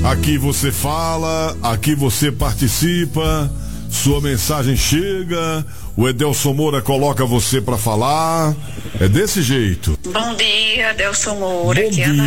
Aqui você fala, aqui você participa, sua mensagem chega, o Edelson Moura coloca você pra falar. É desse jeito. Bom dia, Edelson Moura. Bom Aqui dia. é